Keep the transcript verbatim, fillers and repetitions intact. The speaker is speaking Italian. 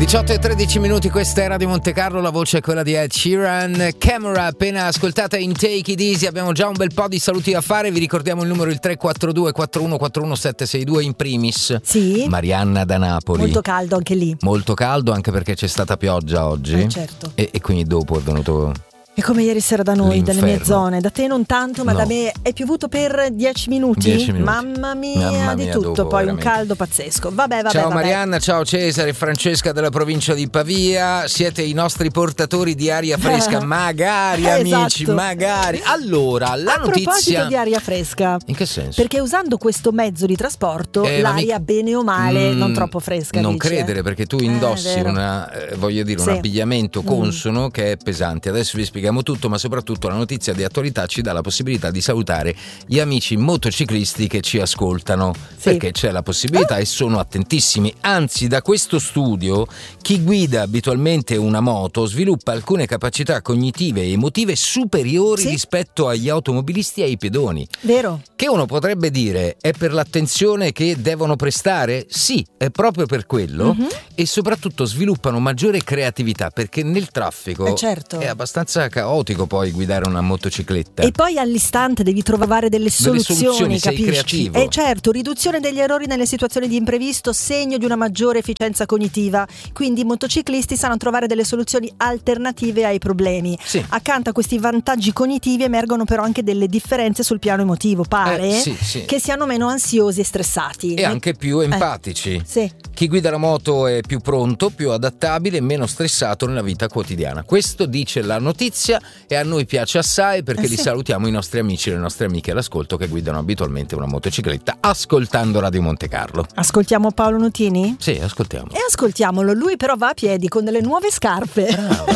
diciotto e tredici minuti, questa è Radio Monte Carlo, la voce è quella di Ed Sheeran. Camera appena ascoltata in Take It Easy. Abbiamo già un bel po' di saluti da fare, vi ricordiamo il numero il tre quattro due quattro uno quattro uno sette sei due in primis. Sì. Marianna da Napoli. Molto caldo anche lì. Molto caldo anche perché c'è stata pioggia oggi. Eh, certo. E, e quindi dopo è venuto... È come ieri sera da noi, l'inferno. dalle mie zone. Da te non tanto, ma No. da me è piovuto per dieci minuti. dieci minuti. Mamma mia, Mamma di mia, tutto. dopo, Poi veramente. un caldo pazzesco. Vabbè, vabbè, Ciao vabbè. Marianna, ciao Cesare e Francesca della provincia di Pavia. Siete i nostri portatori di aria fresca. Magari, amici, Esatto. magari. Allora, la A notizia... proposito di aria fresca, In che senso? perché usando questo mezzo di trasporto Eh, ma l'aria mi- bene o male Mm, non troppo fresca. Non dici, credere, eh? perché tu Eh, indossi è vero. una, eh, voglio dire, un Sì. abbigliamento Mm. consono che è pesante. Adesso vi spieghiamo tutto, ma soprattutto la notizia di attualità ci dà la possibilità di salutare gli amici motociclisti che ci ascoltano, Sì. perché c'è la possibilità e sono attentissimi. Anzi, da questo studio chi guida abitualmente una moto sviluppa alcune capacità cognitive e emotive superiori Sì. rispetto agli automobilisti e ai pedoni. Vero? Che uno potrebbe dire è per l'attenzione che devono prestare? Sì, è proprio per quello. Mhm. E soprattutto sviluppano maggiore creatività, perché nel traffico Eh, certo. è abbastanza caotico poi guidare una motocicletta. E poi all'istante devi trovare delle soluzioni, soluzioni, sei capisci? creativo. E certo, riduzione degli errori nelle situazioni di imprevisto, segno di una maggiore efficienza cognitiva. Quindi i motociclisti sanno trovare delle soluzioni alternative ai problemi. Sì. Accanto a questi vantaggi cognitivi emergono però anche delle differenze sul piano emotivo, pare, Eh, sì, sì. che siano meno ansiosi e stressati. E anche più empatici. Sì. Chi guida la moto è più pronto, più adattabile e meno stressato nella vita quotidiana. Questo dice la notizia e a noi piace assai, perché Eh, li sì. salutiamo i nostri amici e le nostre amiche all'ascolto che guidano abitualmente una motocicletta ascoltando Radio Monte Carlo. Ascoltiamo Paolo Nutini? Sì, ascoltiamo. E ascoltiamolo, lui però va a piedi con delle nuove scarpe. Bravo.